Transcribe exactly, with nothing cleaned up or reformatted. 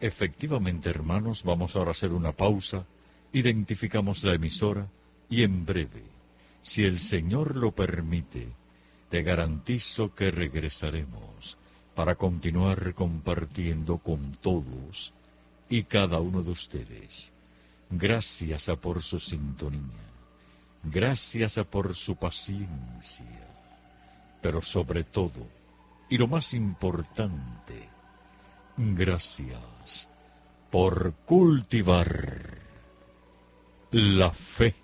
Efectivamente, hermanos, vamos ahora a hacer una pausa, identificamos la emisora y en breve, si el Señor lo permite, te garantizo que regresaremos para continuar compartiendo con todos y cada uno de ustedes. Gracias a por su sintonía, gracias a por su paciencia, pero sobre todo, y lo más importante, gracias por cultivar la fe.